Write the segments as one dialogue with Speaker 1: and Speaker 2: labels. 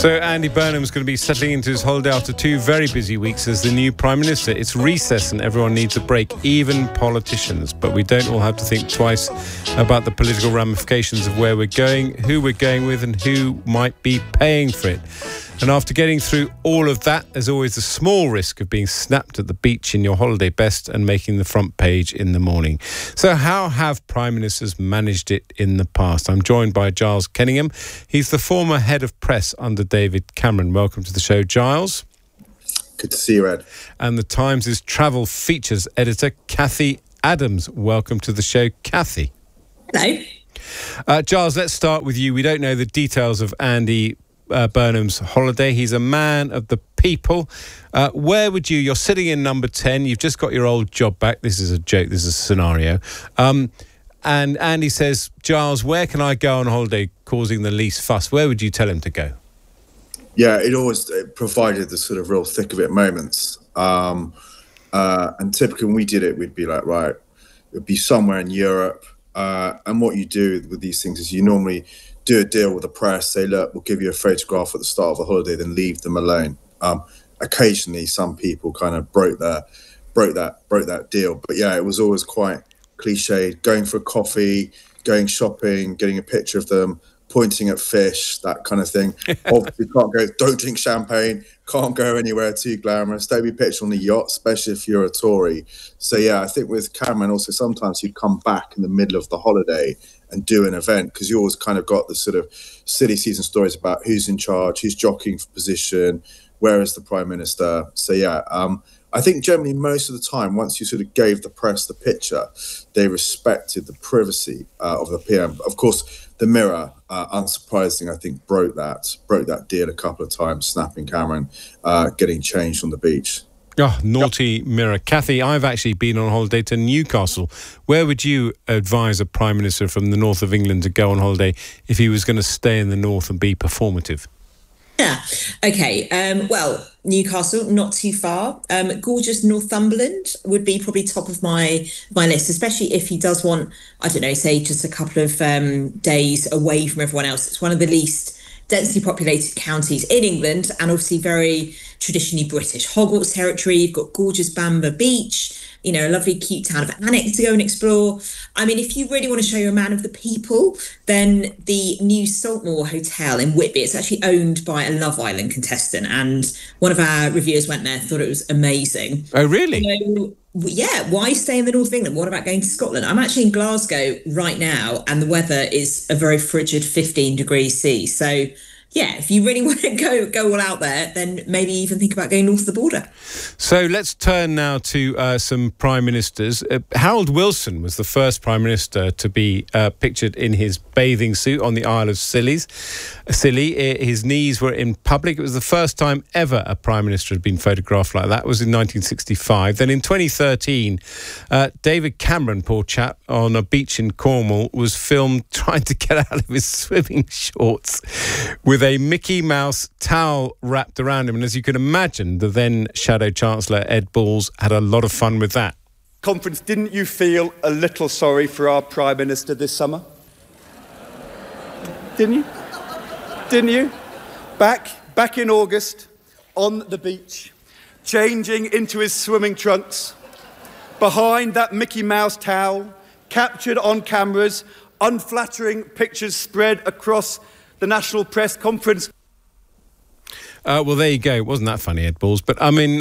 Speaker 1: So Andy Burnham's going to be settling into his holiday after 2 very busy weeks as the new Prime Minister. It's recess and everyone needs a break, even politicians. But we don't all have to think twice about the political ramifications of where we're going, who we're going with and who might be paying for it. And after getting through all of that, there's always a small risk of being snapped at the beach in your holiday best and making the front page in the morning. So how have Prime Ministers managed it in the past? I'm joined by Giles Kenningham. He's the former head of press under David Cameron. Welcome to the show, Giles.
Speaker 2: Good to see you, Ed.
Speaker 1: And the Times' travel features editor, Cathy Adams. Welcome to the show, Cathy.
Speaker 3: Hello.
Speaker 1: Giles, let's start with you. We don't know the details of Andy Burnham's holiday. He's a man of the people. Where would you're sitting in number 10, you've just got your old job back. This is a joke, this is a scenario. And Andy says, Giles, where can I go on holiday causing the least fuss? Where would you tell him to go?
Speaker 2: Yeah, it provided the sort of real thick of it moments. And typically when we did it, we'd be like, right, it'd be somewhere in Europe. And what you do with these things is you normally do a deal with the press, say, look, we'll give you a photograph at the start of the holiday, then leave them alone. Occasionally, some people kind of broke that deal. But yeah, it was always quite cliched, going for a coffee, going shopping, getting a picture of them, pointing at fish, that kind of thing. Obviously, don't drink champagne, can't go anywhere too glamorous, don't be pictured on the yacht, especially if you're a Tory. So yeah, I think with Cameron also sometimes you'd come back in the middle of the holiday and do an event, because you always kind of got the sort of silly season stories about who's in charge, who's jockeying for position, where is the Prime Minister. So yeah, I think generally most of the time, once you sort of gave the press the picture, they respected the privacy of the PM. Of course, the Mirror, unsurprising, I think broke that deal a couple of times, snapping Cameron, getting changed on the beach.
Speaker 1: Oh, naughty Mirror. Cathy, I've actually been on holiday to Newcastle. Where would you advise a Prime Minister from the north of England to go on holiday if he was going to stay in the north and be performative?
Speaker 3: Yeah. Okay. Well, Newcastle, not too far. Gorgeous Northumberland would be probably top of my list, especially if he does want, I don't know, say just a couple of days away from everyone else. It's one of the least densely populated counties in England and obviously very traditionally British. Hogwarts territory, you've got gorgeous Bamber Beach, you know, a lovely cute town of Alnwick to go and explore. I mean, if you really want to show you're a man of the people, then the new Saltmore Hotel in Whitby, it's actually owned by a Love Island contestant, and one of our reviewers went there, thought it was amazing.
Speaker 1: Oh, really?
Speaker 3: So, yeah, why stay in the north of England? What about going to Scotland? I'm actually in Glasgow right now, and the weather is a very frigid 15 degrees C. So, yeah, if you really want to go all out there, then maybe even think about going north of the border.
Speaker 1: So let's turn now to some Prime Ministers. Harold Wilson was the first Prime Minister to be pictured in his bathing suit on the Isle of Scilly. His knees were in public. It was the first time ever a Prime Minister had been photographed like that. It was in 1965. Then in 2013, David Cameron, poor chap, on a beach in Cornwall, was filmed trying to get out of his swimming shorts with a Mickey Mouse towel wrapped around him. And as you can imagine, the then Shadow Chancellor, Ed Balls, had a lot of fun with that.
Speaker 4: Conference, didn't you feel a little sorry for our Prime Minister this summer? Didn't you? Didn't you? Back in August, on the beach, changing into his swimming trunks, behind that Mickey Mouse towel, captured on cameras, unflattering pictures spread across the National Press Conference.
Speaker 1: Well, there you go. It wasn't that funny, Ed Balls. But, I mean,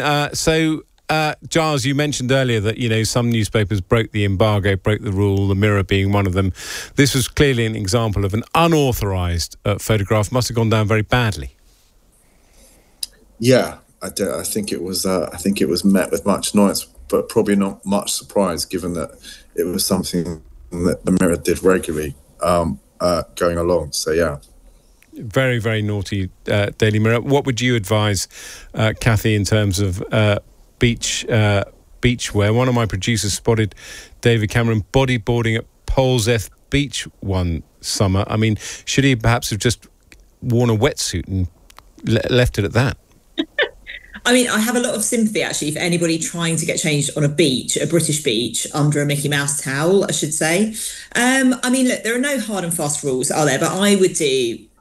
Speaker 1: Giles, you mentioned earlier that, you know, some newspapers broke the embargo, broke the rule, the Mirror being one of them. This was clearly an example of an unauthorised photograph. Must have gone down very badly.
Speaker 2: Yeah, I think it was met with much annoyance, but probably not much surprise, given that it was something that the Mirror did regularly going along. So, yeah.
Speaker 1: Very, very naughty Daily Mirror. What would you advise, Cathy, in terms of beachwear? One of my producers spotted David Cameron bodyboarding at Polzeath Beach one summer. I mean, should he perhaps have just worn a wetsuit and left it at that?
Speaker 3: I mean, I have a lot of sympathy, actually, for anybody trying to get changed on a beach, a British beach, under a Mickey Mouse towel, I should say. I mean, look, there are no hard and fast rules, are there? But I would do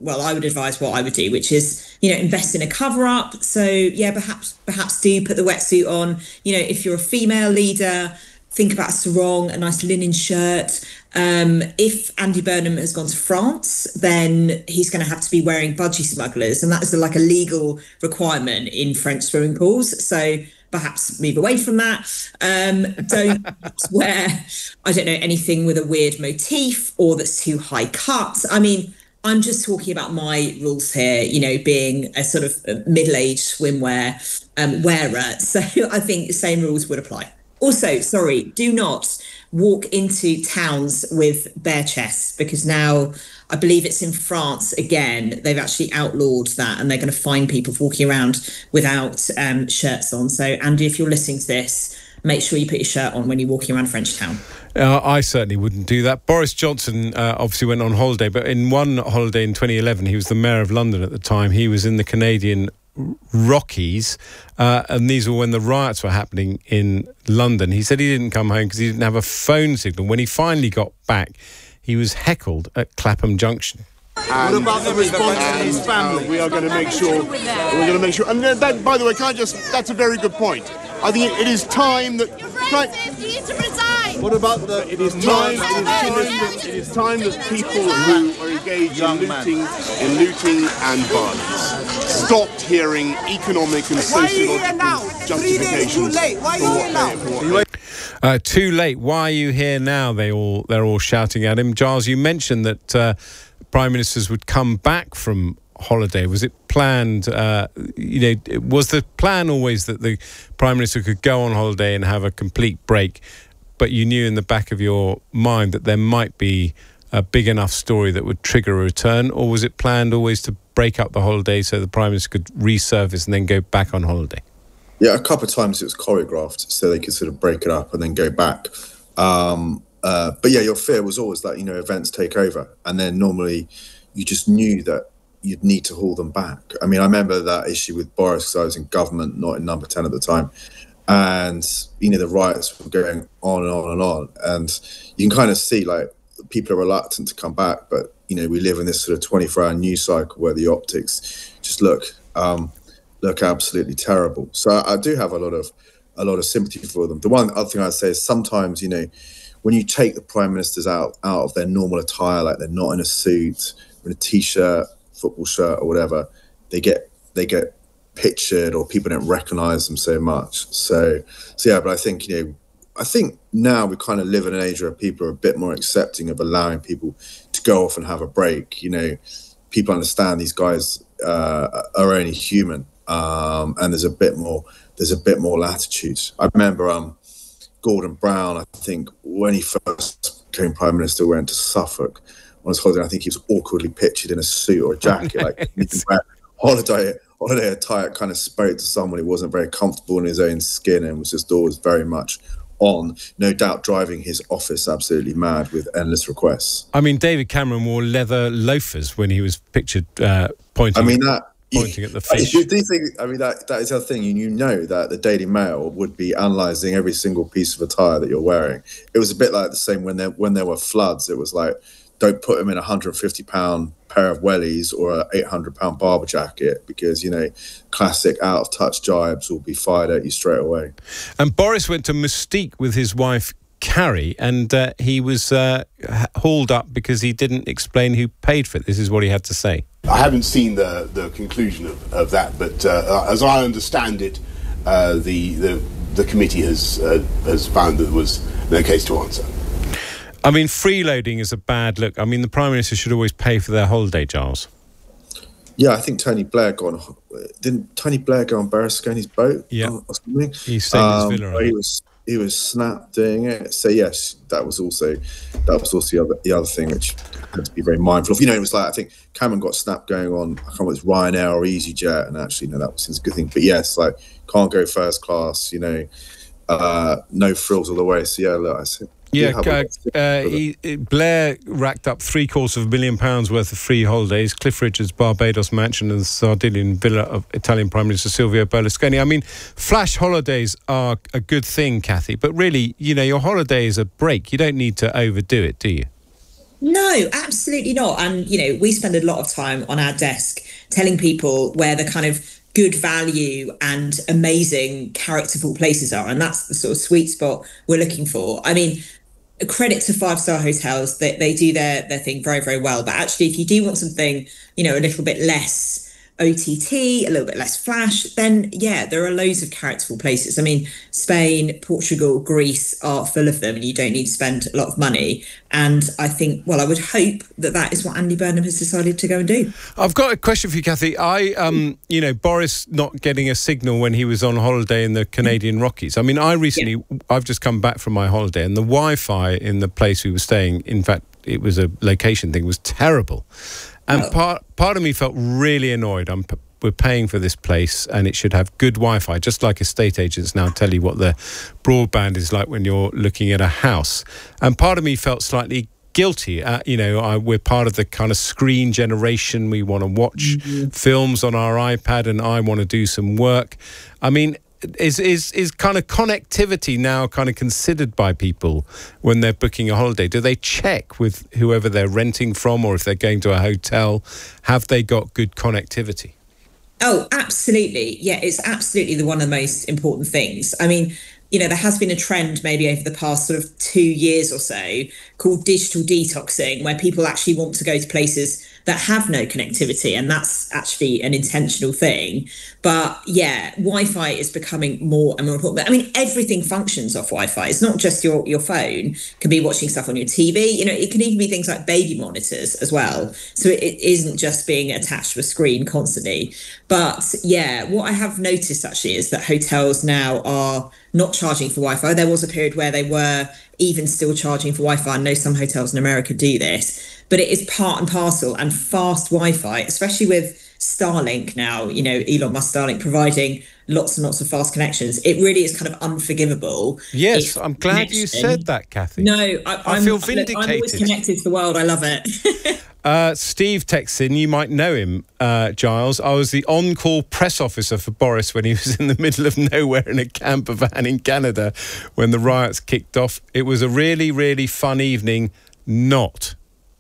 Speaker 3: I would advise what I would do, which is, invest in a cover up. So yeah, perhaps do put the wetsuit on. If you're a female leader, think about a sarong, a nice linen shirt. If Andy Burnham has gone to France, then he's going to have to be wearing budgie smugglers, and that is like a legal requirement in French swimming pools. So perhaps move away from that. Don't wear, I don't know, anything with a weird motif or that's too high cut. I mean, I'm just talking about my rules here, being a sort of middle-aged swimwear wearer. So I think the same rules would apply. Also, do not walk into towns with bare chests, because now I believe it's in France again. They've actually outlawed that, and they're going to fine people for walking around without shirts on. So, Andy, if you're listening to this, make sure you put your shirt on when you're walking around French town.
Speaker 1: I certainly wouldn't do that. Boris Johnson obviously went on holiday, but in one holiday in 2011, he was the mayor of London at the time. He was in the Canadian Rockies, and these were when the riots were happening in London. He said he didn't come home because he didn't have a phone signal. When he finally got back, he was heckled at Clapham Junction.
Speaker 5: What about the response from his family? We are going to make sure. And that, by the way, that's a very good point. I think it is time that. What about the? It is time that people who are engaged in looting and violence stopped hearing economic and sociological justifications for what they
Speaker 1: too late. Why are you here now? They're all shouting at him. Giles, you mentioned that prime ministers would come back from holiday. Was it planned? Was the plan always that the prime minister could go on holiday and have a complete break, but you knew in the back of your mind that there might be a big enough story that would trigger a return, or was it planned always to break up the holiday so the prime minister could resurface and then go back on holiday?
Speaker 2: Yeah, a couple of times it was choreographed so they could sort of break it up and then go back. But yeah, your fear was always that, events take over, and then normally you just knew that you'd need to haul them back. I mean, I remember that issue with Boris because I was in government, not in Number 10 at the time. And, the riots were going on and on and on. And you can kind of see, like, people are reluctant to come back. But, we live in this sort of 24-hour news cycle where the optics just look absolutely terrible. So I do have a lot of sympathy for them. The one other thing I'd say is sometimes, when you take the prime ministers out of their normal attire, like they're not in a suit, in a T-shirt, football shirt or whatever, they get pictured, or people don't recognize them so much. So yeah, but I think now we kind of live in an age where people are a bit more accepting of allowing people to go off and have a break. People understand these guys are only human, and there's a bit more latitude. I remember Gordon Brown, I think when he first became prime minister, went to Suffolk on his holiday. I think he was awkwardly pictured in a suit or a jacket, like holiday attire. Kind of spoke to someone who wasn't very comfortable in his own skin and was just always very much on, no doubt driving his office absolutely mad with endless requests.
Speaker 1: I mean, David Cameron wore leather loafers when he was pictured pointing at the fish.
Speaker 2: You do think, that is the other thing. You know that the Daily Mail would be analysing every single piece of attire that you're wearing. It was a bit like the same when there were floods. It was like, don't put them in a £150 pair of wellies or a £800 barber jacket, because, classic out-of-touch jibes will be fired at you straight away.
Speaker 1: And Boris went to Mustique with his wife, Carrie, and he was hauled up because he didn't explain who paid for it. This is what he had to say.
Speaker 5: I haven't seen the conclusion of that, but as I understand it, the committee has found that there was no case to answer.
Speaker 1: I mean, freeloading is a bad look. I mean, the Prime Minister should always pay for their holiday, Giles.
Speaker 2: Yeah, I think Tony Blair didn't Tony Blair go on Berlusconi's boat?
Speaker 1: Yeah.
Speaker 2: Or something?
Speaker 1: He stayed in his villa.
Speaker 2: He was snap doing it. So yes, that was also the other thing which I had to be very mindful of. It was like, I think Cameron got snap going on, I can't remember if it was Ryanair or EasyJet, and actually that was a good thing. But yes, like, can't go first class, no frills all the way. So yeah, look, I said.
Speaker 1: Blair racked up £750,000 worth of free holidays. Cliff Richard's Barbados mansion and the Sardinian villa of Italian Prime Minister Silvio Berlusconi. I mean, flash holidays are a good thing, Kathy, but really, your holiday is a break. You don't need to overdo it, do you?
Speaker 3: No, absolutely not. And, we spend a lot of time on our desk telling people where the kind of good value and amazing characterful places are. And that's the sort of sweet spot we're looking for. I mean, credit to 5-star hotels, they do their thing very, very well. But actually, if you do want something, a little bit less OTT, a little bit less flash, then there are loads of characterful places. I mean, Spain, Portugal, Greece are full of them, and you don't need to spend a lot of money. And I think, I would hope that is what Andy Burnham has decided to go and do.
Speaker 1: I've got a question for you, Kathy. Boris not getting a signal when he was on holiday in the Canadian Rockies. I mean, I've just come back from my holiday, and the Wi-Fi in the place we were staying, in fact, it was a location thing, was terrible. And part of me felt really annoyed. We're paying for this place and it should have good Wi-Fi, just like estate agents now tell you what the broadband is like when you're looking at a house. And part of me felt slightly guilty. We're part of the kind of screen generation. We want to watch films on our iPad and I want to do some work. I mean, is kind of connectivity now kind of considered by people when they're booking a holiday? Do they check with whoever they're renting from, or if they're going to a hotel, have they got good connectivity?
Speaker 3: Oh, absolutely. Yeah, it's absolutely one of the most important things. I mean, there has been a trend maybe over the past sort of 2 years or so called digital detoxing, where people actually want to go to places that have no connectivity, and that's actually an intentional thing. But Wi-Fi is becoming more and more important. I mean, everything functions off Wi-Fi. It's not just your phone. It can be watching stuff on your TV. It can even be things like baby monitors as well. So it isn't just being attached to a screen constantly. But what I have noticed actually is that hotels now are not charging for Wi-Fi. There was a period where they were even still charging for Wi-Fi. I know some hotels in America do this, but it is part and parcel, and fast Wi-Fi, especially with Starlink now, Elon Musk Starlink providing lots and lots of fast connections. It really is kind of unforgivable.
Speaker 1: Yes, I'm glad you said that, Kathy.
Speaker 3: No,
Speaker 1: I feel vindicated.
Speaker 3: I'm always connected to the world. I love it.
Speaker 1: Steve texts in, you might know him, Giles. I was the on-call press officer for Boris when he was in the middle of nowhere in a camper van in Canada when the riots kicked off. It was a really, really fun evening. Not.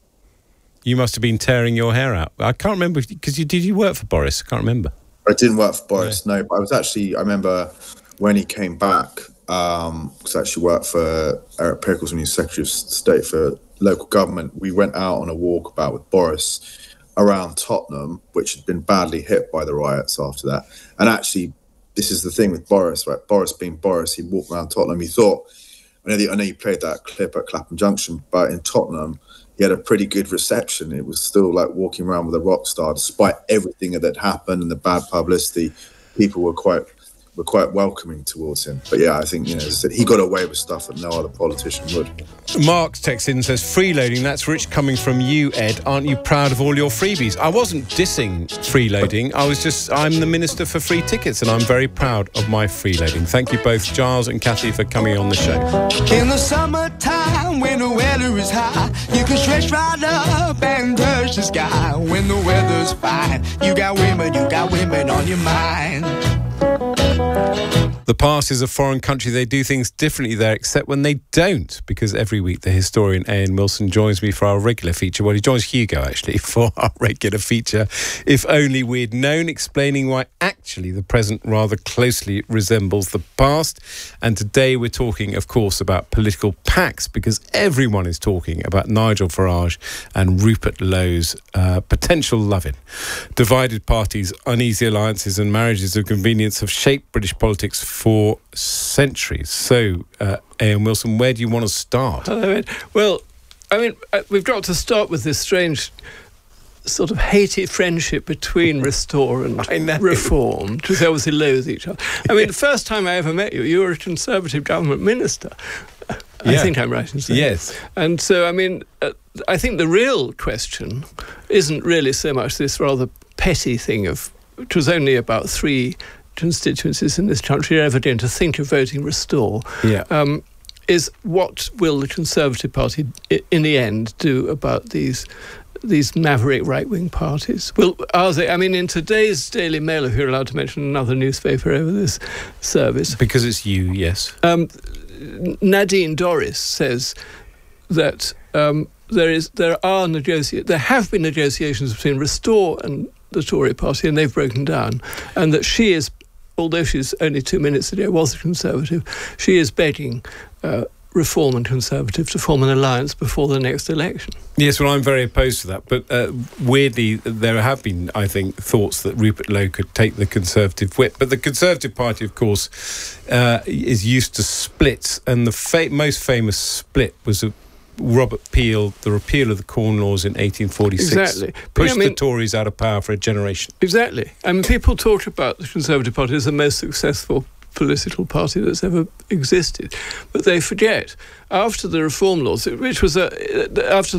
Speaker 1: You must have been tearing your hair out. I can't remember, because did you work for Boris? I can't remember.
Speaker 2: I didn't work for Boris, no. But I remember when he came back, because I actually worked for Eric Pickles when he was Secretary of State for local government. We went out on a walkabout with Boris around Tottenham, which had been badly hit by the riots after that. And actually, this is the thing with Boris, right? Boris being Boris, he walked around Tottenham. He thought, I know you played that clip at Clapham Junction, but in Tottenham, he had a pretty good reception. It was still like walking around with a rock star, despite everything that had happened and the bad publicity. People were quite welcoming towards him. But I think, as I said, he got away with stuff that no other politician would.
Speaker 1: Mark texts in and says, freeloading, that's rich coming from you, Ed. Aren't you proud of all your freebies? I wasn't dissing freeloading. I'm the Minister for Free Tickets, and I'm very proud of my freeloading. Thank you both, Giles and Kathy, for coming on the show.
Speaker 6: In the summertime, when the weather is high, you can stretch right up and touch the sky. When the weather's fine, you got women on your mind.
Speaker 1: The past is a foreign country. They do things differently there, except when they don't, because every week the historian Ian Wilson joins me for our regular feature. Well, he joins Hugo, actually, for our regular feature, If Only We'd Known, explaining why actually the present rather closely resembles the past. And today we're talking, of course, about political pacts, because everyone is talking about Nigel Farage and Rupert Lowe's potential loving. Divided parties, uneasy alliances and marriages of convenience have shaped British politics for centuries. So, Ian Wilson, where do you want to start?
Speaker 7: Hello, Ed. Well, I mean, we've got to start with this strange sort of hated friendship between Restore and Reform, because they obviously loathe each other. I mean, the first time I ever met you, you were a Conservative government minister. I think I'm right in saying.
Speaker 1: Yes.
Speaker 7: And so, I mean, I think the real question isn't really so much this rather petty thing of, it was only about 3 constituencies in this country ever going to think of voting Restore, is what will the Conservative Party in the end do about these maverick right-wing parties? Well, are they? I mean, in today's Daily Mail, if you're allowed to mention another newspaper over this service.
Speaker 1: Because it's you, yes.
Speaker 7: Nadine Dorries says that there have been negotiations between Restore and the Tory party, and they've broken down, and that she is, although she's only 2 minutes ago was a Conservative, she is begging Reform and Conservative to form an alliance before the next election.
Speaker 1: Yes, well, I'm very opposed to that. But weirdly, there have been, I think, thoughts that Rupert Lowe could take the Conservative whip. But the Conservative Party, of course, is used to splits. And the most famous split was Robert Peel, the repeal of the Corn Laws in 1846.
Speaker 7: Exactly.
Speaker 1: Pushed the Tories out of power for a generation.
Speaker 7: Exactly. And people talk about the Conservative Party as the most successful political party that's ever existed, but they forget after the Reform Laws, which was after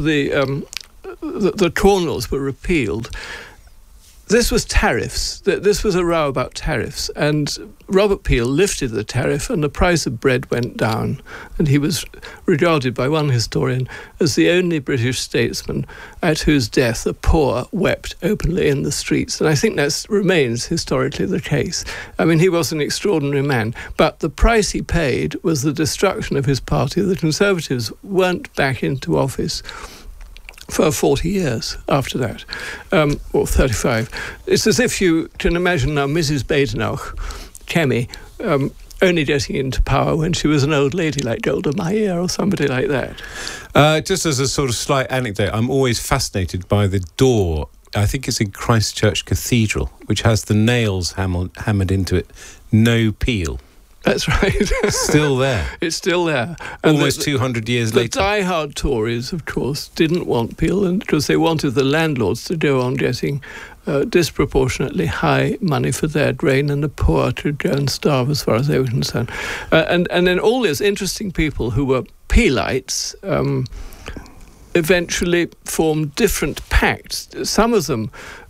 Speaker 7: the Corn Laws were repealed, this was tariffs. This was a row about tariffs, and Robert Peel lifted the tariff and the price of bread went down, and he was regarded by one historian as the only British statesman at whose death the poor wept openly in the streets. And I think that remains historically the case. I mean, he was an extraordinary man, but the price he paid was the destruction of his party. The Conservatives weren't back into office for 40 years after that, or 35. It's as if you can imagine now Mrs. Badenoch, Kemi, only getting into power when she was an old lady like Golda Meir or somebody like that.
Speaker 1: Just as a sort of slight anecdote, I'm always fascinated by the door. I think it's in Christchurch Cathedral, which has the nails hammered into it. No Peel.
Speaker 7: That's right.
Speaker 1: Still there.
Speaker 7: It's still there.
Speaker 1: And almost 200 years later.
Speaker 7: The die-hard Tories, of course, didn't want Peel, and because they wanted the landlords to go on getting disproportionately high money for their grain, and the poor to go and starve as far as they were concerned. And then all these interesting people who were Peelites eventually formed different pacts. Some of them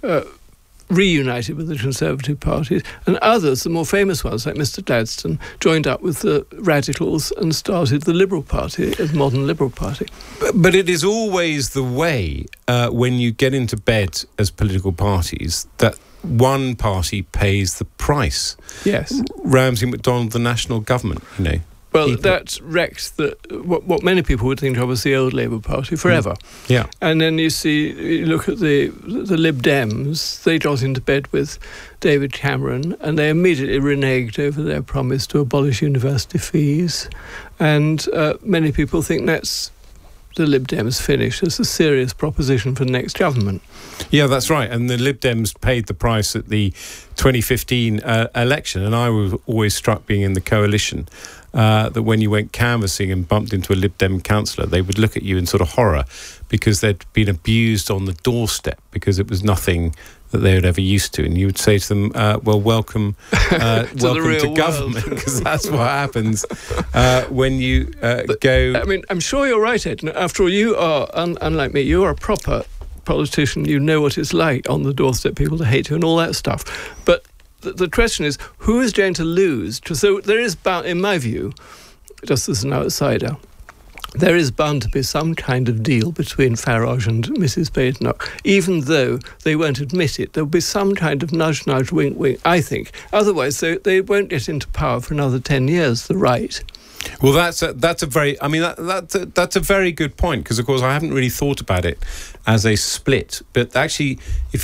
Speaker 7: reunited with the Conservative Party, and others, the more famous ones, like Mr. Gladstone, joined up with the Radicals and started the Liberal Party, the modern Liberal Party.
Speaker 1: But it is always the way, when you get into bed as political parties, that one party pays the price.
Speaker 7: Yes.
Speaker 1: Ramsay MacDonald, the national government, you know.
Speaker 7: Well, that wrecked what many people would think of as the old Labour Party forever.
Speaker 1: Yeah.
Speaker 7: And then you look at the Lib Dems, they got into bed with David Cameron, and they immediately reneged over their promise to abolish university fees. And many people think that's the Lib Dems finish as a serious proposition for the next government.
Speaker 1: Yeah, that's right. And the Lib Dems paid the price at the 2015 election. And I was always struck, being in the coalition, that when you went canvassing and bumped into a Lib Dem councillor, they would look at you in sort of horror because they'd been abused on the doorstep because it was nothing that they had ever used to. And you would say to them, well, welcome to government, because that's what happens when you go...
Speaker 7: I mean, I'm sure you're right, Ed. After all, you are, unlike me, you are a proper politician. You know what it's like on the doorstep, people to hate you and all that stuff. But the question is, who is going to lose? So there is bound, in my view, just as an outsider, there is bound to be some kind of deal between Farage and Mrs. Badenoch, even though they won't admit it. There'll be some kind of nudge, wink, wink, I think. Otherwise, they won't get into power for another 10 years, the right.
Speaker 1: Well, that's a very, I mean, that's a very good point, because, of course, I haven't really thought about it as a split. But actually,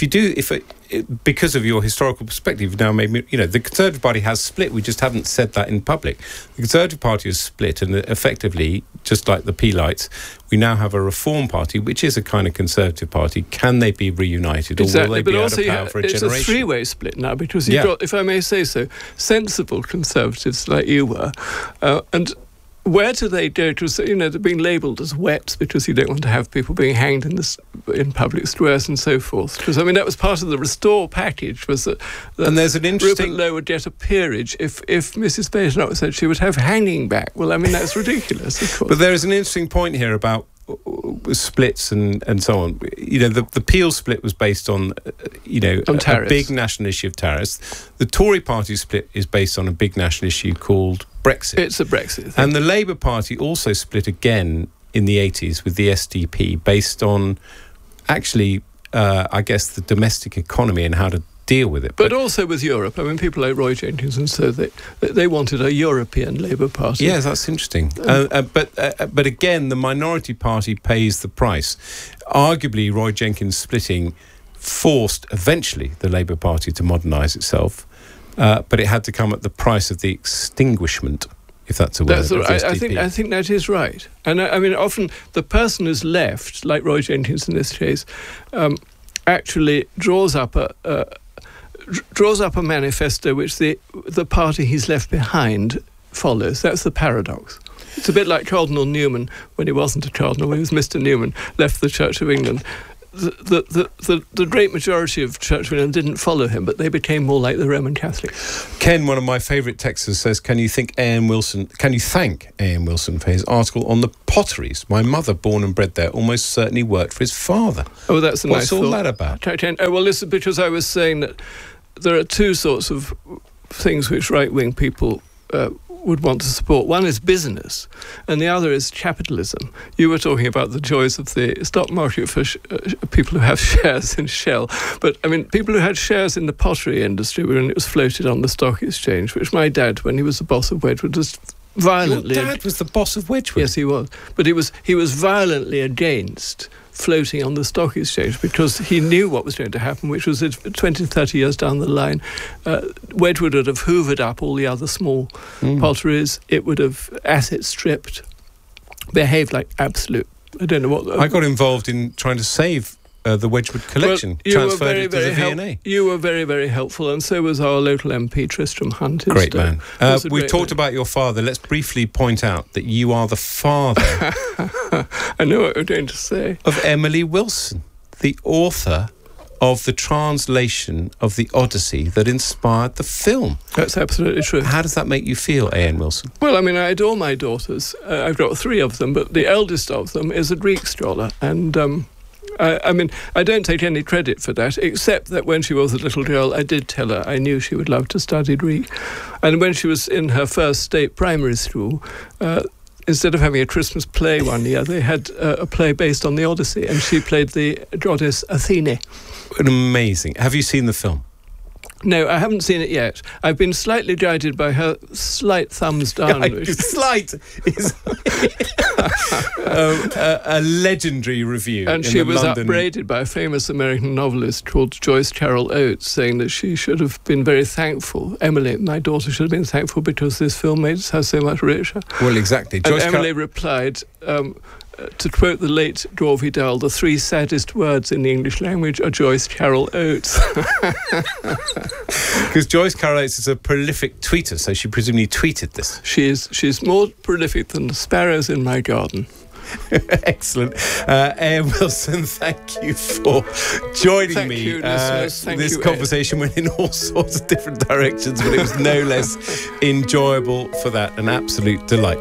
Speaker 1: because of your historical perspective, now maybe, you know, the Conservative Party has split. We just haven't said that in public. The Conservative Party is split, and effectively, just like the Peelites, we now have a Reform Party, which is a kind of Conservative Party. Can they be reunited, or will they be out of power for a generation?
Speaker 7: It's a three-way split now, because you've got, if I may say so, sensible Conservatives like you were, and where do they go? Because, you know, they're being labelled as wets because you don't want to have people being hanged in public squares and so forth. Because, I mean, that was part of the Restore package, was that
Speaker 1: and there's an interesting...
Speaker 7: Rupert Lowe would get a peerage if Mrs. Badenoch said she would have hanging back. Well, I mean, that's ridiculous, of course.
Speaker 1: But there is an interesting point here about splits and so on. You know, the Peel split was based on, a big national issue of tariffs. The Tory party split is based on a big national issue called Brexit.
Speaker 7: It's a Brexit thing.
Speaker 1: And the Labour Party also split again in the 80s with the SDP, based on actually, I guess, the domestic economy and how to deal with it.
Speaker 7: But also with Europe. I mean, people like Roy Jenkinson said they wanted a European Labour Party.
Speaker 1: Yes, that's interesting. But again, the minority party pays the price. Arguably, Roy Jenkins' splitting forced eventually the Labour Party to modernise itself, but it had to come at the price of the extinguishment, if that's a word.
Speaker 7: That's right. I think that is right. And I mean, often the person who's left, like Roy Jenkins in this case, actually draws up a manifesto which the party he's left behind follows. That's the paradox. It's a bit like Cardinal Newman when he wasn't a cardinal, when he was Mr. Newman, left the Church of England. The great majority of Church of England didn't follow him, but they became more like the Roman Catholics.
Speaker 1: Ken, one of my favourite texters, says, Can you thank A.M. Wilson for his article on the potteries? My mother, born and bred there, almost certainly worked for his father.
Speaker 7: Oh, that's a nice thought.
Speaker 1: What's all that about?
Speaker 7: Well, listen, because I was saying that there are two sorts of things which right-wing people would want to support. One is business, and the other is capitalism. You were talking about the joys of the stock market for people who have shares in Shell, but I mean, people who had shares in the pottery industry when it was floated on the stock exchange, which my dad, when he was the boss of Wedgwood, was violently...
Speaker 1: Your dad was the boss of Wedgwood?
Speaker 7: Yes, he was. But he was violently against floating on the stock exchange because he knew what was going to happen, which was that 20, 30 years down the line, Wedgwood would have hoovered up all the other small potteries. It would have asset stripped, behaved like absolute... I don't know what...
Speaker 1: I got involved in trying to save the Wedgwood collection, transferred it to the V&A.
Speaker 7: You were very, very helpful, and so was our local MP, Tristram Hunt.
Speaker 1: Great man. We've talked about your father. Let's briefly point out that you are the father...
Speaker 7: I know what you're going to say.
Speaker 1: ...of Emily Wilson, the author of the translation of the Odyssey that inspired the film.
Speaker 7: That's absolutely true.
Speaker 1: How does that make you feel, A.N. Wilson?
Speaker 7: Well, I mean, I adore my daughters. I've got 3 of them, but the eldest of them is a Greek scholar, and... I mean, I don't take any credit for that, except that when she was a little girl, I did tell her I knew she would love to study Greek. And when she was in her first state primary school, instead of having a Christmas play one year, they had a play based on the Odyssey, and she played the goddess Athene.
Speaker 1: Amazing. Have you seen the film?
Speaker 7: No, I haven't seen it yet. I've been slightly guided by her slight thumbs down.
Speaker 1: Slight is a legendary review.
Speaker 7: And she was upbraided by a famous American novelist called Joyce Carol Oates, saying that she should have been very thankful. Emily, my daughter, should have been thankful because this film made her so much richer.
Speaker 1: Well, exactly.
Speaker 7: And Emily replied... to quote the late Gore Vidal, the 3 saddest words in the English language are Joyce Carol Oates.
Speaker 1: Because Joyce Carol Oates is a prolific tweeter, so she presumably tweeted this.
Speaker 7: She's more prolific than the sparrows in my garden.
Speaker 1: Excellent. A.M. Wilson, thank you for joining me.
Speaker 7: You,
Speaker 1: this conversation went in all sorts of different directions, but it was no less enjoyable for that. An absolute delight.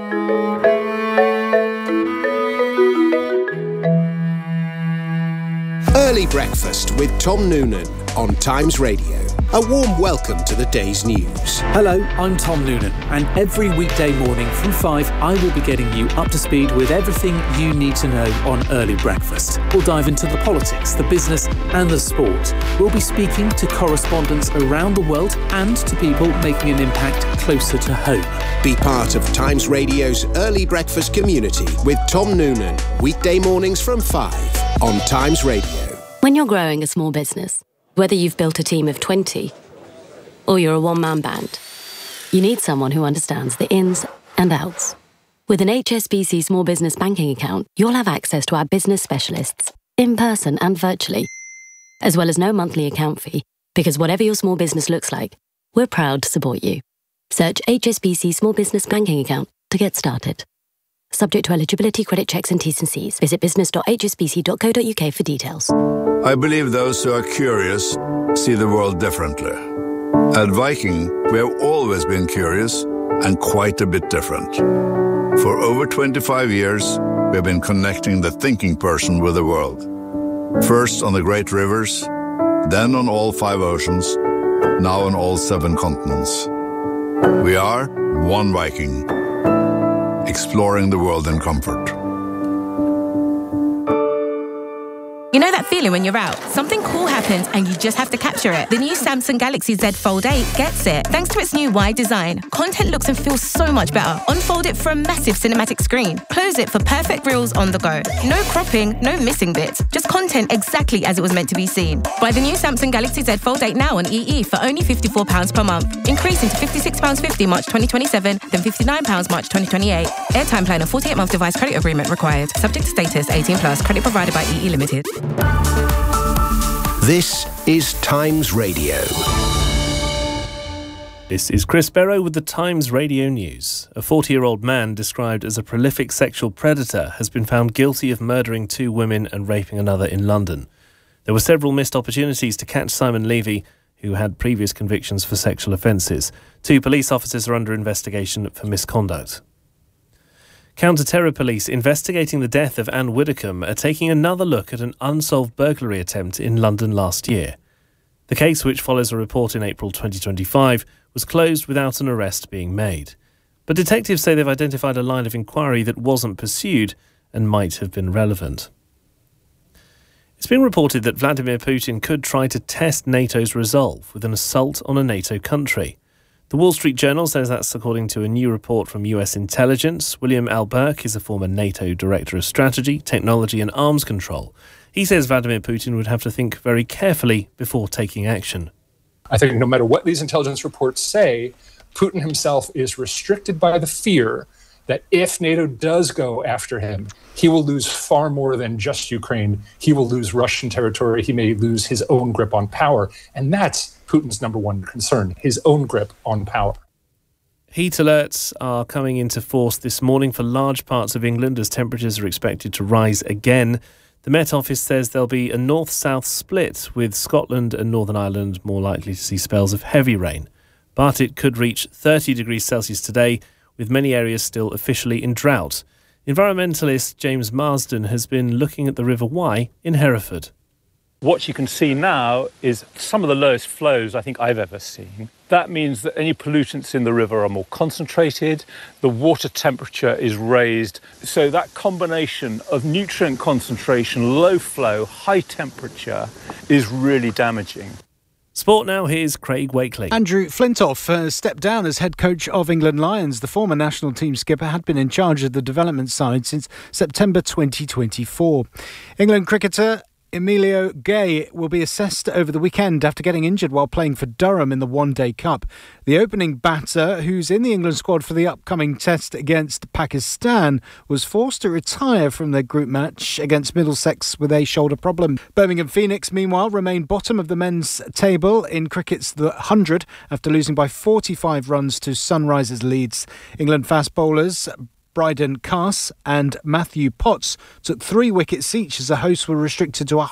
Speaker 8: Early Breakfast with Tom Noonan on Times Radio. A warm welcome to the day's news.
Speaker 9: Hello, I'm Tom Noonan, and every weekday morning from 5, I will be getting you up to speed with everything you need to know on Early Breakfast. We'll dive into the politics, the business and the sport. We'll be speaking to correspondents around the world and to people making an impact closer to home.
Speaker 8: Be part of Times Radio's Early Breakfast community with Tom Noonan, weekday mornings from 5 on Times Radio.
Speaker 10: When you're growing a small business, whether you've built a team of 20 or you're a one-man band, you need someone who understands the ins and outs. With an HSBC Small Business Banking account, you'll have access to our business specialists, in person and virtually, as well as no monthly account fee, because whatever your small business looks like, we're proud to support you. Search HSBC Small Business Banking account to get started. Subject to eligibility, credit checks and T's and C's. Visit business.hsbc.co.uk for details.
Speaker 11: I believe those who are curious see the world differently. At Viking, we have always been curious and quite a bit different. For over 25 years, we have been connecting the thinking person with the world. First on the great rivers, then on all 5 oceans, now on all 7 continents. We are one Viking, exploring the world in comfort.
Speaker 12: You know that feeling when you're out? Something cool happens and you just have to capture it. The new Samsung Galaxy Z Fold 8 gets it. Thanks to its new wide design, content looks and feels so much better. Unfold it for a massive cinematic screen. Close it for perfect reels on the go. No cropping, no missing bits. Just content exactly as it was meant to be seen. Buy the new Samsung Galaxy Z Fold 8 now on EE for only £54 per month. Increasing to £56.50 March 2027, then £59 March 2028. Airtime plan and 48-month device credit agreement required. Subject to status, 18+. Credit provided by EE Limited.
Speaker 8: This is Times Radio.
Speaker 13: This is Chris Barrow with the Times Radio News. A 40-year-old man described as a prolific sexual predator has been found guilty of murdering 2 women and raping another in London. There were several missed opportunities to catch Simon Levy, who had previous convictions for sexual offences. 2 police officers are under investigation for misconduct. Counter-terror police investigating the death of Anne Widdecombe are taking another look at an unsolved burglary attempt in London last year. The case, which follows a report in April 2025, was closed without an arrest being made. But detectives say they've identified a line of inquiry that wasn't pursued and might have been relevant. It's been reported that Vladimir Putin could try to test NATO's resolve with an assault on a NATO country. The Wall Street Journal says that's according to a new report from US intelligence. William Alberk is a former NATO Director of Strategy, Technology and Arms Control. He says Vladimir Putin would have to think very carefully before taking action.
Speaker 14: I think no matter what these intelligence reports say, Putin himself is restricted by the fear that if NATO does go after him, he will lose far more than just Ukraine. He will lose Russian territory. He may lose his own grip on power. And that's Putin's number one concern, his own grip on power.
Speaker 13: Heat alerts are coming into force this morning for large parts of England as temperatures are expected to rise again. The Met Office says there'll be a north-south split, with Scotland and Northern Ireland more likely to see spells of heavy rain. But it could reach 30 degrees Celsius today, with many areas still officially in drought. Environmentalist James Marsden has been looking at the River Wye in Hereford.
Speaker 15: What you can see now is some of the lowest flows I think I've ever seen. That means that any pollutants in the river are more concentrated, the water temperature is raised. So that combination of nutrient concentration, low flow, high temperature is really damaging.
Speaker 13: Sport now, here's Craig Wakely.
Speaker 16: Andrew Flintoff has stepped down as head coach of England Lions. The former national team skipper had been in charge of the development side since September 2024. England cricketer Emilio Gay will be assessed over the weekend after getting injured while playing for Durham in the One Day Cup. The opening batter, who's in the England squad for the upcoming test against Pakistan, was forced to retire from their group match against Middlesex with a shoulder problem. Birmingham Phoenix, meanwhile, remain bottom of the men's table in cricket's The 100 after losing by 45 runs to Sunrisers Leeds. England fast bowlers Bryden Cass and Matthew Potts took 3 wickets each as the hosts were restricted to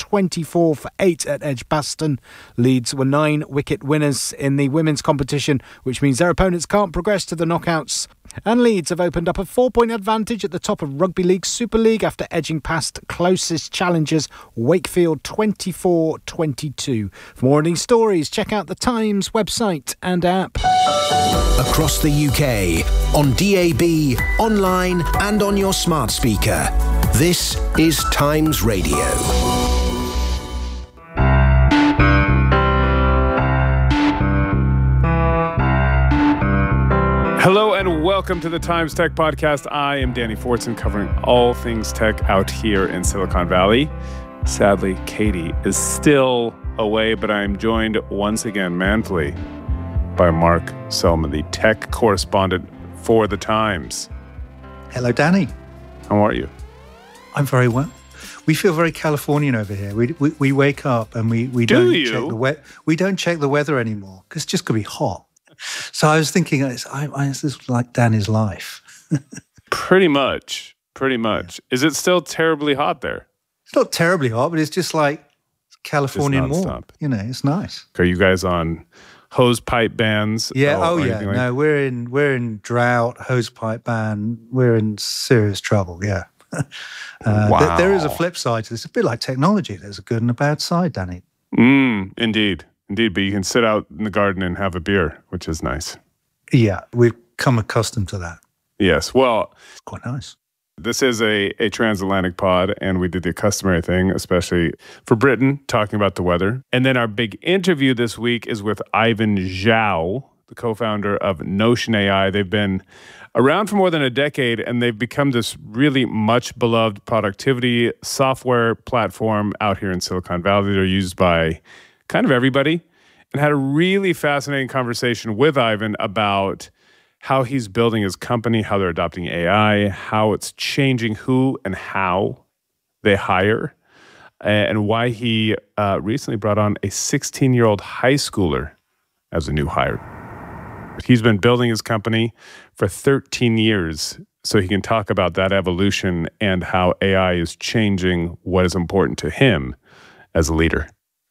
Speaker 16: 124 for 8 at Edgbaston. Leeds were 9-wicket winners in the women's competition, which means their opponents can't progress to the knockouts. And Leeds have opened up a 4-point advantage at the top of Rugby League Super League after edging past closest challengers Wakefield 24-22. For more on these stories, check out the Times website and app.
Speaker 8: Across the UK, on DAB, online and on your smart speaker. This is Times Radio.
Speaker 17: Hello and welcome to the Times Tech Podcast. I am Danny Fortson, covering all things tech out here in Silicon Valley. Sadly, Katie is still away, but I am joined once again manfully by Mark Selman, the tech correspondent for the Times.
Speaker 18: Hello, Danny.
Speaker 17: How are you?
Speaker 18: I'm very well. We feel very Californian over here. We wake up and we don't check the we don't check the weather anymore because it's just going to be hot. So I was thinking, this is like Danny's life.
Speaker 17: Pretty much. Yeah. Is it still terribly hot there?
Speaker 18: It's not terribly hot, but it's just like Californian warm. You know, it's nice.
Speaker 17: Are you guys on hose pipe bans?
Speaker 18: Yeah. No, we're in drought, hose pipe ban. We're in serious trouble. Yeah.
Speaker 17: Wow.
Speaker 18: There is a flip side to this. It's a bit like technology. There's a good and a bad side, Danny.
Speaker 17: Indeed. But you can sit out in the garden and have a beer, which is nice.
Speaker 18: Yeah, we've come accustomed to that.
Speaker 17: Yes. Well,
Speaker 18: it's quite nice.
Speaker 17: This is a transatlantic pod, and we did the customary thing, especially for Britain, talking about the weather. And then our big interview this week is with Ivan Zhao, the co-founder of Notion AI. They've been around for more than a decade, and they've become this really much beloved productivity software platform out here in Silicon Valley. They're used by kind of everybody, and had a really fascinating conversation with Ivan about how he's building his company, how they're adopting AI, how it's changing who and how they hire, and why he recently brought on a 16-year-old high schooler as a new hire. He's been building his company for 13 years, so he can talk about that evolution and how AI is changing what is important to him as a leader.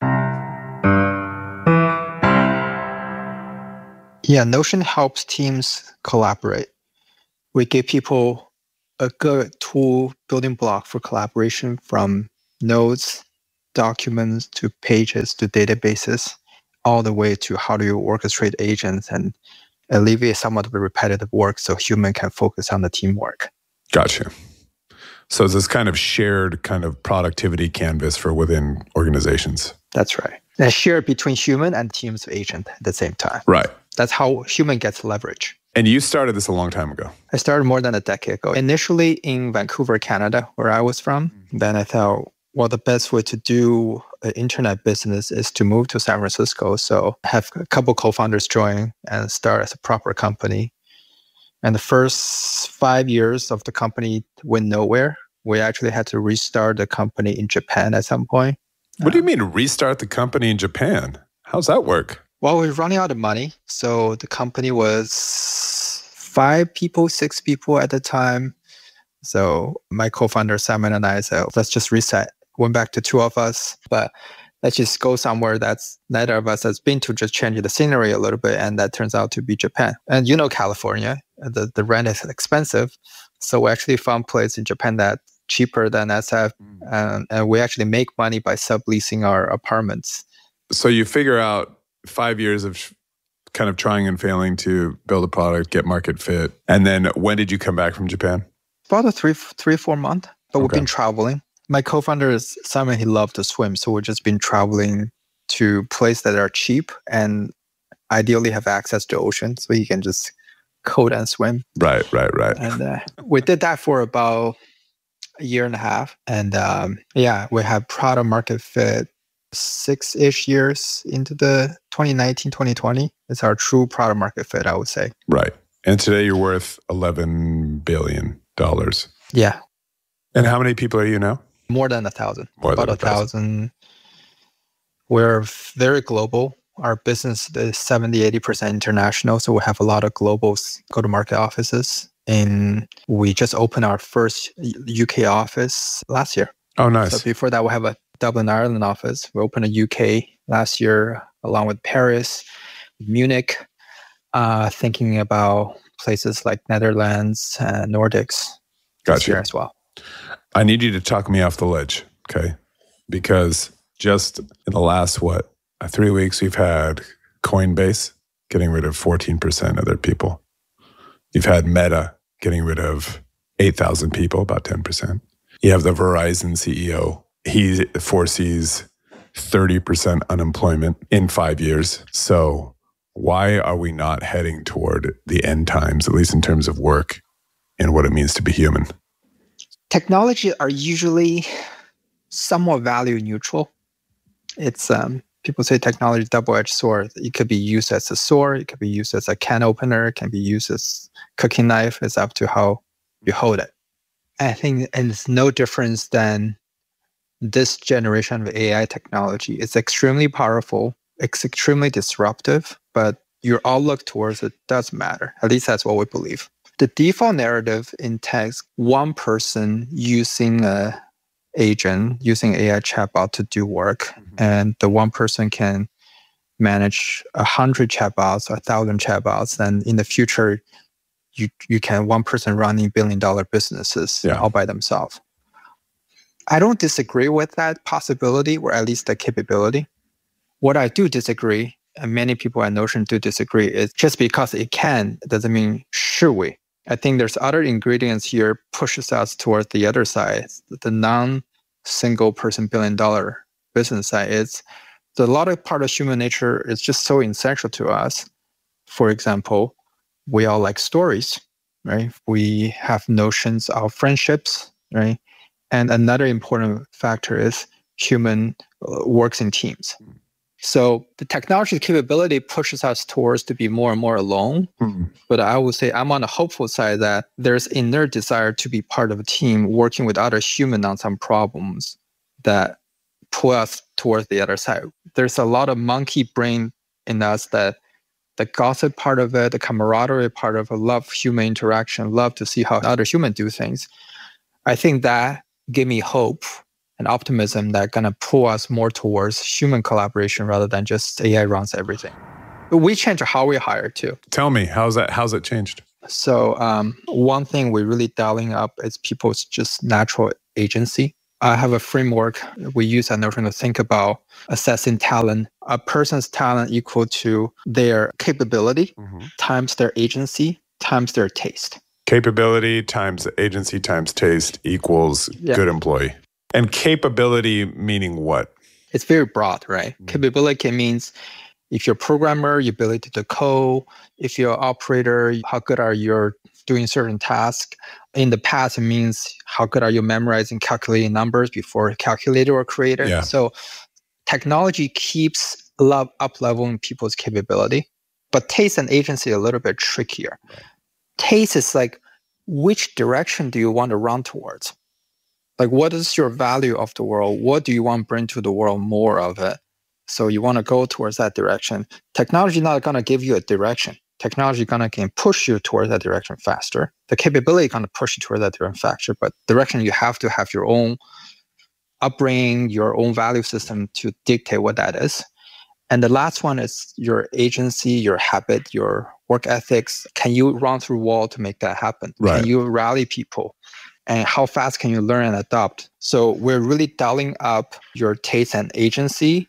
Speaker 19: Yeah, Notion helps teams collaborate. We give people a good tool building block for collaboration, from notes, documents, to pages, to databases, all the way to how do you orchestrate agents and alleviate some of the repetitive work so human can focus on the teamwork.
Speaker 17: Gotcha. So it's this kind of shared kind of productivity canvas for within organizations.
Speaker 19: That's right. And shared between human and teams of agent at the same time.
Speaker 17: Right.
Speaker 19: That's how human gets leverage.
Speaker 17: And you started this a long time ago.
Speaker 19: I started more than a decade ago. Initially in Vancouver, Canada, where I was from. Then I thought, well, the best way to do an internet business is to move to San Francisco. So I have a couple co-founders join and start as a proper company. And the first 5 years of the company went nowhere. We actually had to restart the company in Japan at some point.
Speaker 17: What do you mean restart the company in Japan? How's that work?
Speaker 19: Well, we were running out of money. So the company was 6 people at the time. So my co-founder Simon and I said, let's just reset. Went back to 2 of us, but let's just go somewhere that's neither of us has been to, just change the scenery a little bit. And that turns out to be Japan. And California, the rent is expensive. So we actually found a place in Japan that's cheaper than SF. And we actually make money by subleasing our apartments.
Speaker 17: So you figure out 5 years of kind of trying and failing to build a product, get market fit. And then when did you come back from Japan?
Speaker 19: About a 3-4 month, but we've been traveling. My co-founder is Simon. He loved to swim. So we've just been traveling to places that are cheap and ideally have access to ocean. So he can just code and swim.
Speaker 17: Right.
Speaker 19: And we did that for about a year and a half. And we have product market fit 6-ish years into the 2019, 2020. It's our true product market fit, I would say.
Speaker 17: Right. And today you're worth $11 billion.
Speaker 19: Yeah.
Speaker 17: And how many people are you now?
Speaker 19: More than 1,000.
Speaker 17: About
Speaker 19: 1,000. We're very global. Our business is 70-80% international. So we have a lot of global go-to-market offices. And we just opened our first UK office last year.
Speaker 17: Oh, nice.
Speaker 19: So before that, we have a Dublin, Ireland office. We opened a UK last year, along with Paris, Munich, thinking about places like Netherlands and Nordics this year as well.
Speaker 17: I need you to talk me off the ledge, okay? Because just in the last, 3 weeks, we've had Coinbase getting rid of 14% of their people. You've had Meta getting rid of 8,000 people, about 10%. You have the Verizon CEO. He foresees 30% unemployment in 5 years. So why are we not heading toward the end times, at least in terms of work and what it means to be human?
Speaker 19: Technology are usually somewhat value neutral. It's people say technology is a double-edged sword. It could be used as a sword. It could be used as a can opener. It can be used as cooking knife. It's up to how you hold it. I think it's no difference than this generation of AI technology. It's extremely powerful. It's extremely disruptive, but your outlook towards it does matter. At least that's what we believe. The default narrative in tech, one person using an agent, using AI chatbot to do work, and the one person can manage 100 chatbots or 1,000 chatbots. Then in the future, you can one person running billion-dollar businesses all by themselves. I don't disagree with that possibility, or at least the capability. What I do disagree, and many people at Notion do disagree, is just because it can doesn't mean should we. I think there's other ingredients here pushes us towards the other side, the non-single person $1 billion business side. It's a lot of part of human nature is just so essential to us. For example, we all like stories, right? We have notions of friendships, right? And another important factor is human works in teams. So the technology capability pushes us towards to be more and more alone. But I would say I'm on the hopeful side that there's inner desire to be part of a team working with other humans on some problems that pull us towards the other side. There's a lot of monkey brain in us that the gossip part of it, the camaraderie part of it, love human interaction, love to see how other humans do things. I think that gave me hope and optimism that going to pull us more towards human collaboration rather than just AI runs everything. But we changed how we hire too.
Speaker 17: Tell me, how's it changed?
Speaker 19: So one thing we're really dialing up is people's just natural agency. I have a framework we use at Notion to think about assessing talent. A person's talent equal to their capability times their agency times their taste.
Speaker 17: Capability times agency times taste equals good employee. And capability meaning what?
Speaker 19: It's very broad, right? Capability means if you're a programmer, your ability to code. If you're an operator, how good are you doing certain tasks? In the past, it means how good are you memorizing, calculating numbers before a calculator or creator. Yeah. So technology keeps up-leveling people's capability, but taste and agency are a little bit trickier. Right. Taste is like, which direction do you want to run towards? Like, what is your value of the world? What do you want to bring to the world more of it? So you want to go towards that direction. Technology is not going to give you a direction. Technology is going to push you towards that direction faster. The capability is going to push you towards that direction faster, but direction you have to have your own upbringing, your own value system to dictate what that is. And the last one is your agency, your habit, your work ethics. Can you run through wall to make that happen? Right. Can you rally people? And how fast can you learn and adopt? So we're really dialing up your taste and agency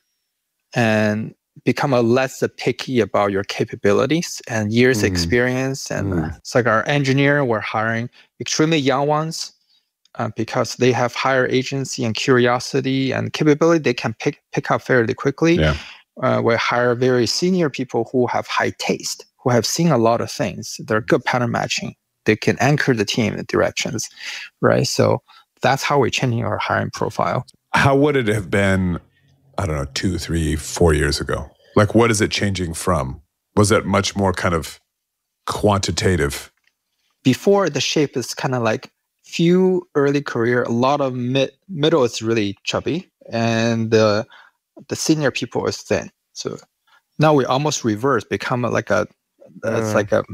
Speaker 19: and become a less picky about your capabilities and years experience. And it's like our engineer, we're hiring extremely young ones because they have higher agency and curiosity and capability. They can pick up fairly quickly. Yeah. We hire very senior people who have high taste, who have seen a lot of things. They're good pattern matching. They can anchor the team in directions, right? So that's how we're changing our hiring profile.
Speaker 17: How would it have been, I don't know, 2, 3, 4 years ago? Like, what is it changing from? Was it much more kind of quantitative?
Speaker 19: Before, the shape is kind of like few early career, a lot of middle is really chubby, and the senior people is thin. So now we almost reverse, become like a, it's like a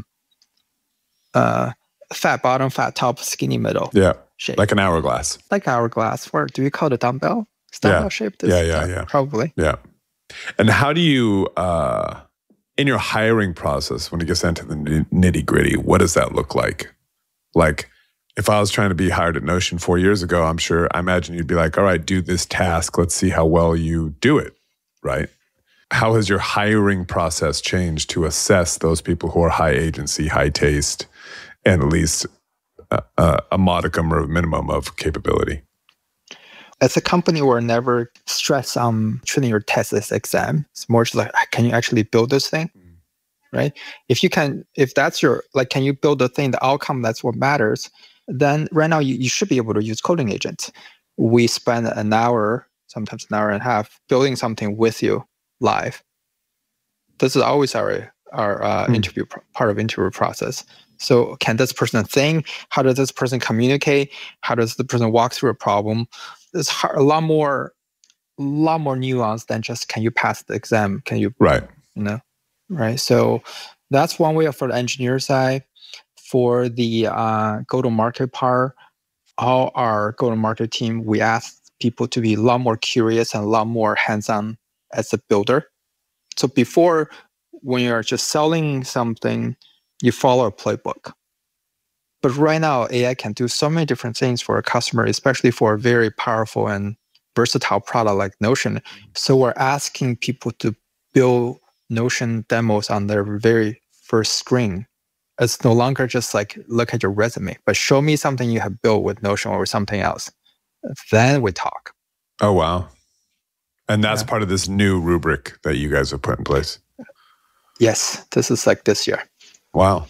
Speaker 19: fat bottom, fat top, skinny middle. Yeah, shape.
Speaker 17: Like an hourglass.
Speaker 19: Like hourglass. Or do we call it a dumbbell? Is dumbbell shaped?
Speaker 17: Yeah.
Speaker 19: Probably.
Speaker 17: Yeah. And how do you, in your hiring process, when it gets into the nitty gritty, what does that look like? Like, if I was trying to be hired at Notion 4 years ago, I imagine you'd be like, all right, do this task. Let's see how well you do it, right? How has your hiring process changed to assess those people who are high agency, high taste, and at least a modicum or a minimum of capability?
Speaker 19: As a company, we're never stressed on treating your test as exam. It's more just like, can you actually build this thing? Right? If that's your, like, can you build the thing, the outcome, that's what matters, then right now you should be able to use coding agents. We spend an hour, sometimes an hour and a half, building something with you live. This is always our interview part of interview process. So can this person think? How does this person communicate? How does the person walk through a problem? There's a lot more nuance than just, can you pass the exam? Can you,
Speaker 17: right?
Speaker 19: Right. So that's one way for the engineer side. For the go-to-market part, all our go-to-market team, we ask people to be a lot more curious and a lot more hands-on as a builder. So before, when you're just selling something, you follow a playbook. But right now, AI can do so many different things for a customer, especially for a very powerful and versatile product like Notion. So we're asking people to build Notion demos on their very first screen It's no longer just like look at your resume, but show me something you have built with Notion or something else. Then we talk.
Speaker 20: Oh, wow. And that's part of this new rubric that you guys have put in place.
Speaker 19: Yes, this is like this year.
Speaker 20: Wow.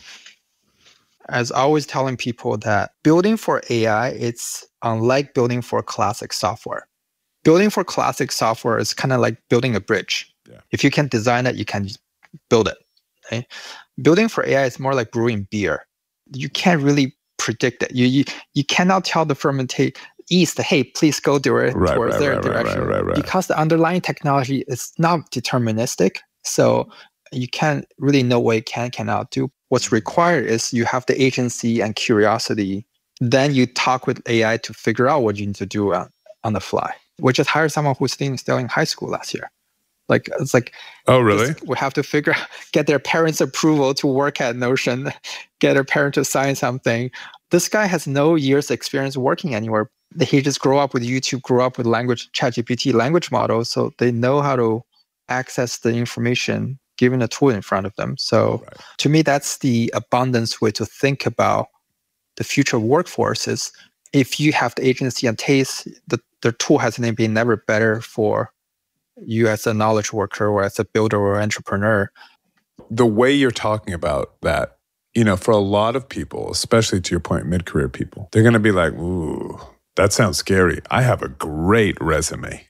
Speaker 19: As always telling people that building for AI, it's unlike building for classic software. Building for classic software is kind of like building a bridge. Yeah. If you can design it, you can build it. Okay? Building for AI is more like brewing beer. You can't really predict it. You cannot tell the fermentate yeast, hey, please go towards their direction. Because the underlying technology is not deterministic. So you can't really know what it cannot do. What's required is you have the agency and curiosity. Then you talk with AI to figure out what you need to do on the fly. We just hired someone who's still in high school last year. Like, it's like,
Speaker 20: oh, really?
Speaker 19: We have to get their parents' approval to work at Notion, get their parent to sign something. This guy has no years experience working anywhere. He just grew up with YouTube, grew up with ChatGPT language models. So they know how to access the information given a tool in front of them. So to me, that's the abundance way to think about the future workforce is if you have the agency and taste, the tool has been never better for you as a knowledge worker or as a builder or entrepreneur.
Speaker 20: The way you're talking about that, for a lot of people, especially to your point, mid-career people, they're going to be like, ooh, that sounds scary. I have a great resume.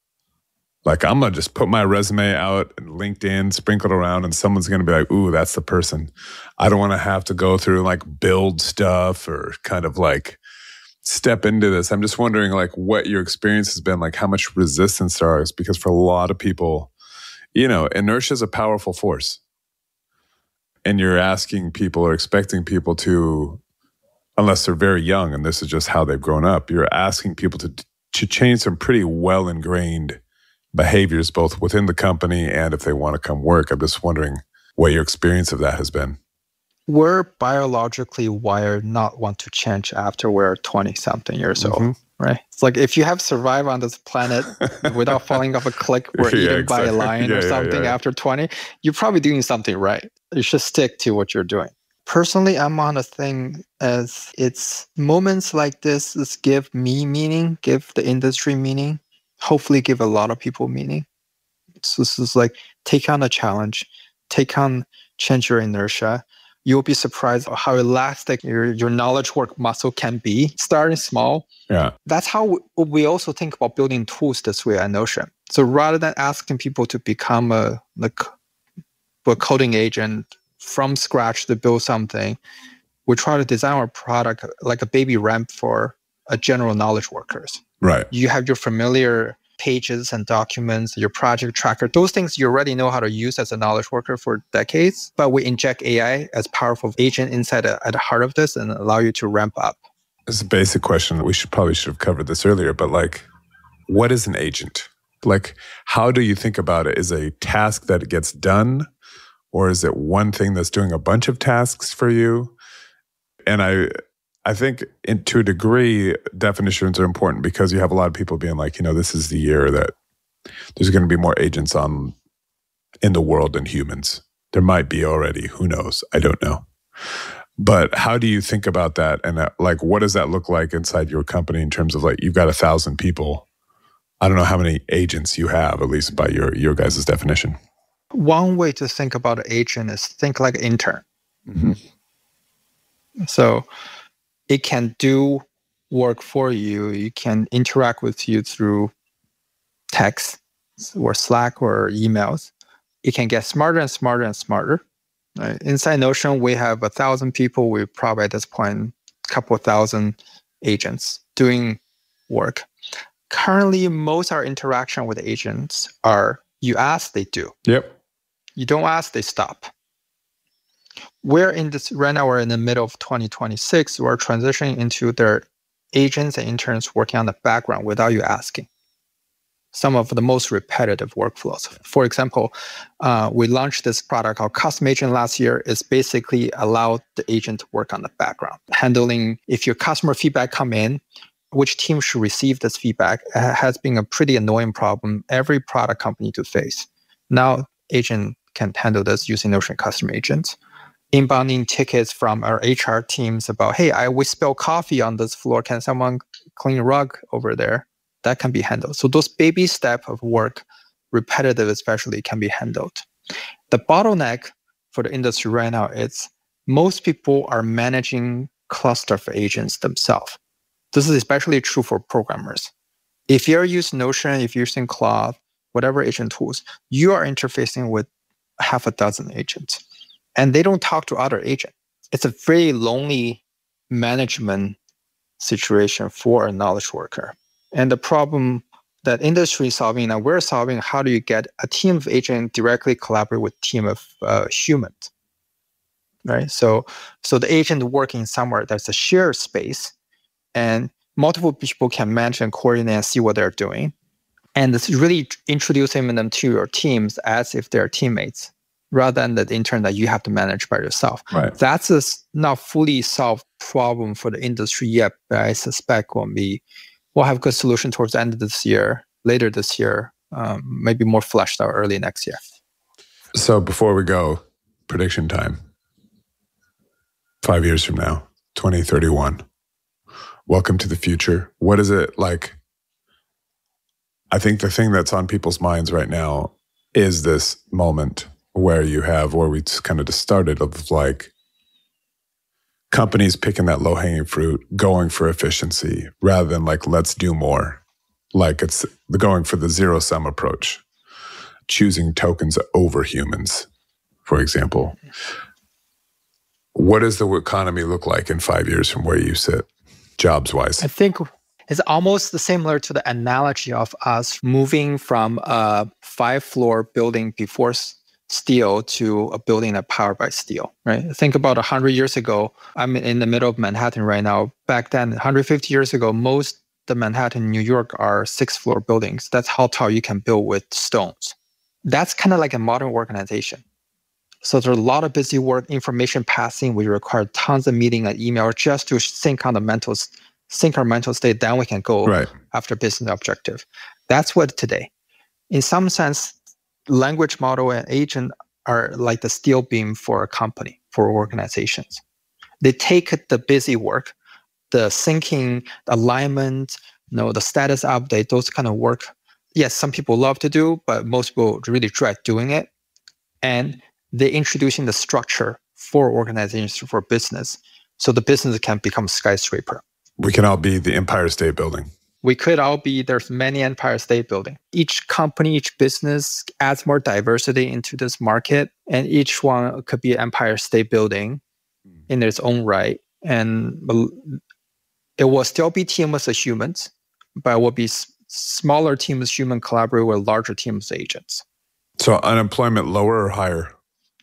Speaker 20: Like, I'm going to just put my resume out and LinkedIn, sprinkle it around, and someone's going to be like, ooh, that's the person. I don't want to have to go through and build stuff or kind of step into this. I'm just wondering what your experience has been, how much resistance there is, because for a lot of people, inertia is a powerful force. And you're asking people or expecting people to, unless they're very young, and this is just how they've grown up, you're asking people to change some pretty well-ingrained behaviors, both within the company and if they want to come work. I'm just wondering what your experience of that has been.
Speaker 19: We're biologically wired not want to change after we're 20-something years old, right? It's like if you have survived on this planet without falling off a cliff or eaten by a lion or something after 20, you're probably doing something right. You should stick to what you're doing. Personally, I'm on a thing as it's moments like this is give me meaning, give the industry meaning, hopefully give a lot of people meaning. So this is take on a challenge, change your inertia. You'll be surprised how elastic your knowledge work muscle can be. Starting small.
Speaker 20: Yeah.
Speaker 19: That's how we also think about building tools this way at Notion. So rather than asking people to become a coding agent from scratch to build something, we try to design our product like a baby ramp for a general knowledge workers.
Speaker 20: Right.
Speaker 19: You have your familiar pages and documents, your project tracker, those things you already know how to use as a knowledge worker for decades, but we inject AI as powerful agent inside at the heart of this and allow you to ramp up.
Speaker 20: It's a basic question. We should have covered this earlier, but what is an agent? How do you think about it? Is a task that gets done, or is it one thing that's doing a bunch of tasks for you? And I think to a degree, definitions are important because you have a lot of people being this is the year that there's going to be more agents in the world than humans. There might be already. Who knows? I don't know. But how do you think about that? And what does that look like inside your company in terms of you've got 1,000 people? I don't know how many agents you have, at least by your guys' definition.
Speaker 19: One way to think about an agent is think like an intern.
Speaker 20: Mm-hmm.
Speaker 19: So it can do work for you. You can interact with you through text or Slack or emails. It can get smarter and smarter and smarter. Right? Inside Notion, we have 1,000 people. We probably at this point, a couple of thousand agents doing work. Currently, most of our interaction with agents are you ask, they do.
Speaker 20: Yep.
Speaker 19: You don't ask, they stop. We're in this right now. We're in the middle of 2026. We're transitioning into their agents and interns working on the background without you asking. Some of the most repetitive workflows. For example, we launched this product called Custom Agent last year. It's basically allowed the agent to work on the background, handling if your customer feedback come in, which team should receive this feedback. Has been a pretty annoying problem every product company to face. Now, agent can handle this using Notion Custom Agents. inbounding tickets from our HR teams about, hey, we spilled coffee on this floor. Can someone clean a rug over there? That can be handled. So those baby step of work, repetitive especially, can be handled. The bottleneck for the industry right now is most people are managing cluster of agents themselves. This is especially true for programmers. If you're using Notion, if you're using Claude, whatever agent tools, you are interfacing with half a dozen agents. And they don't talk to other agents. It's a very lonely management situation for a knowledge worker. And the problem that industry is solving, and we're solving, how do you get a team of agents directly collaborate with a team of humans, right? So the agent working somewhere that's a shared space, and multiple people can manage and coordinate and see what they're doing. And it's really introducing them to your teams as if they're teammates, rather than the intern that you have to manage by yourself.
Speaker 20: Right.
Speaker 19: That's a not fully solved problem for the industry yet, but I suspect we'll have a good solution towards the end of this year, later this year, maybe more fleshed out early next year.
Speaker 20: So before we go, prediction time. 5 years from now, 2031. Welcome to the future. What is it like? I think the thing that's on people's minds right now is this moment where you have, or we kind of just started, of like companies picking that low-hanging fruit, going for efficiency, rather than like, let's do more. Like it's going for the zero-sum approach, choosing tokens over humans, for example. What does the economy look like in 5 years from where you sit, jobs-wise?
Speaker 19: I think it's almost similar to the analogy of us moving from a 5-floor building before steel to a building that's powered by steel, right? Think about 100 years ago. I'm in the middle of Manhattan right now. Back then, 150 years ago, most the Manhattan, New York are 6-floor buildings. That's how tall you can build with stones. That's kind of like a modern organization. So there's a lot of busy work, information passing. We require tons of meeting and email just to sync our mental state. Then we can go after business objective. That's what today. In some sense, language model and agent are like the steel beam for a company, for organizations. They take the busy work, the syncing, the alignment, the status update, those kind of work. Yes, some people love to do, but most people really dread doing it. And they're introducing the structure for organizations, for business, so the business can become skyscraper.
Speaker 20: We can all be the Empire State Building.
Speaker 19: We could all be, there's many Empire State Building. Each company, each business adds more diversity into this market, and each one could be an Empire State Building in its own right. And it will still be teams of humans, but it will be smaller teams of human collaborate with larger teams of agents.
Speaker 20: So unemployment lower or higher?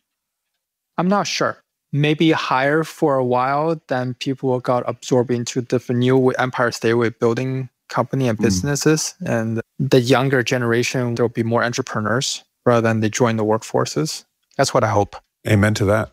Speaker 19: I'm not sure. Maybe higher for a while, then people got absorbed into the new Empire State Building company and businesses. And the younger generation, there'll be more entrepreneurs rather than they join the workforces. That's what I hope.
Speaker 20: Amen to that.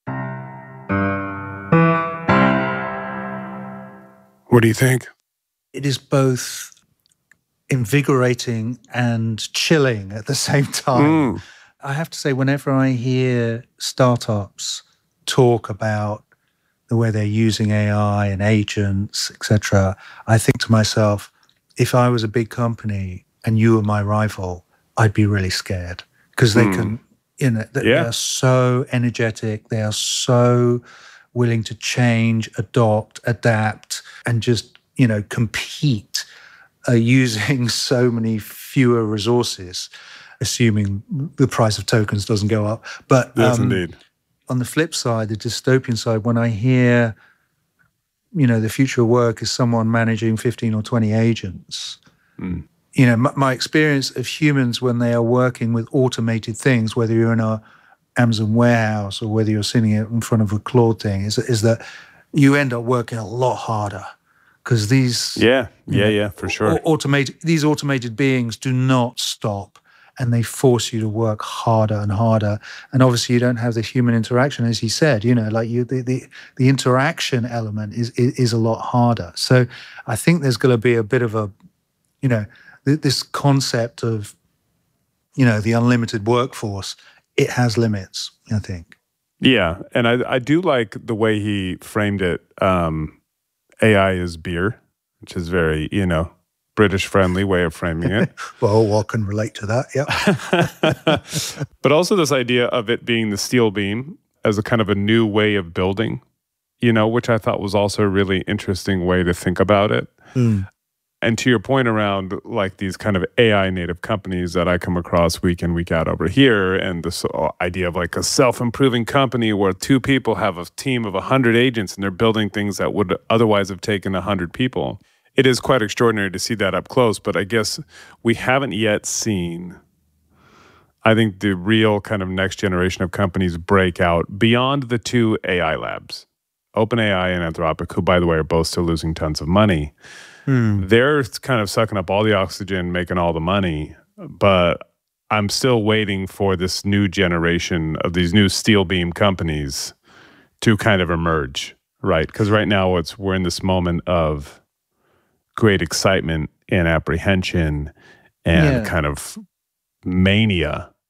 Speaker 20: What do you think?
Speaker 18: It is both invigorating and chilling at the same time. I have to say, whenever I hear startups talk about the way they're using AI and agents, etc., I think to myself, if I was a big company and you were my rival, I'd be really scared, because they can, they are so energetic, they are so willing to change, adopt, adapt, and just, compete using so many fewer resources, assuming the price of tokens doesn't go up. But
Speaker 20: yes, indeed.
Speaker 18: On the flip side, the dystopian side, when I hear, the future of work is someone managing 15 or 20 agents, my experience of humans when they are working with automated things, whether you're in a Amazon warehouse or whether you're sitting in front of a Claude thing, is that you end up working a lot harder, because these
Speaker 20: for sure,
Speaker 18: these automated beings do not stop, and they force you to work harder and harder. And obviously you don't have the human interaction, as he said, the interaction element is a lot harder. So I think there's going to be a bit of a, this concept of, the unlimited workforce. It has limits, I think.
Speaker 20: Yeah, and I do like the way he framed it. AI is beer, which is very, British-friendly way of framing it.
Speaker 18: Well, I can relate to that,
Speaker 20: yeah. But also this idea of it being the steel beam as a kind of a new way of building, which I thought was also a really interesting way to think about it.
Speaker 18: Mm.
Speaker 20: And to your point around like these kind of AI native companies that I come across week in, week out over here, and this idea of like a self-improving company where two people have a team of 100 agents and they're building things that would otherwise have taken 100 people. It is quite extraordinary to see that up close, but I guess we haven't yet seen, I think, the real kind of next generation of companies break out beyond the two AI labs, OpenAI and Anthropic, who, by the way, are both still losing tons of money. They're kind of sucking up all the oxygen, making all the money, but I'm still waiting for this new generation of these new steel beam companies to kind of emerge, right? Because right now we're in this moment of great excitement and apprehension and kind of mania